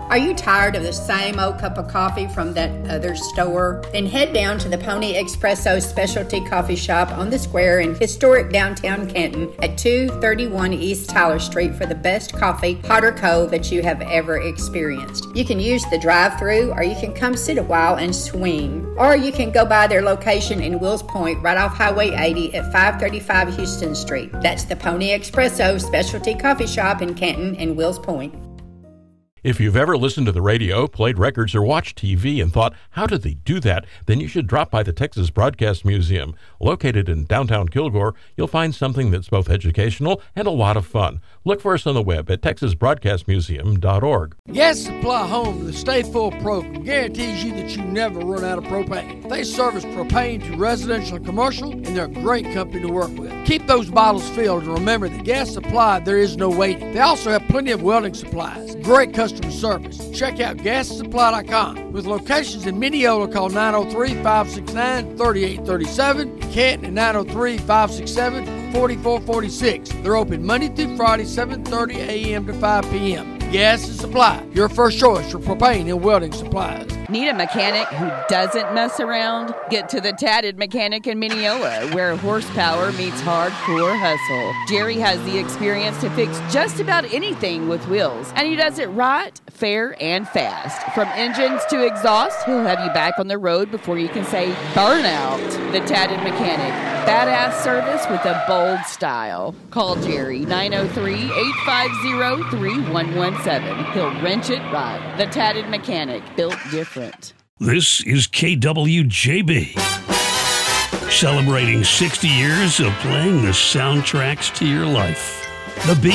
Are you tired of the same old cup of coffee from that other store? Then head down to the Pony Espresso Specialty Coffee Shop on the square in historic downtown Canton at 231 East Tyler Street for the best coffee, hot or cold, that you have ever experienced. You can use the drive-thru, or you can come sit a while and swing. Or you can go by their location in Wills Point right off Highway 80 at 535 Houston Street. That's the Pony Espresso Specialty Coffee Shop in Canton and Wills Point. If you've ever listened to the radio, played records, or watched TV and thought, how did they do that? Then you should drop by the Texas Broadcast Museum. Located in downtown Kilgore, you'll find something that's both educational and a lot of fun. Look for us on the web at texasbroadcastmuseum.org. Gas Supply Home, the Stay Full program, guarantees you that you never run out of propane. They service propane to residential and commercial, and they're a great company to work with. Keep those bottles filled, and remember, the Gas Supply, there is no waiting. They also have plenty of welding supplies. Great customer service. Check out GasSupply.com. With locations in Mineola, call 903-569-3837, Canton at 903-567-4446. They're open Monday through Friday, 7:30 a.m. to 5 p.m. Gas and Supply, your first choice for propane and welding supplies. Need a mechanic who doesn't mess around? Get to the Tatted Mechanic in Mineola, where horsepower meets hardcore hustle. Jerry has the experience to fix just about anything with wheels, and he does it right, fair, and fast. From engines to exhaust, he'll have you back on the road before you can say burnout. The Tatted Mechanic. Badass service with a bold style. Call Jerry, 903-850-3117. He'll wrench it right. The Tatted Mechanic, built different. This is KWJB, celebrating 60 years of playing the soundtracks to your life. The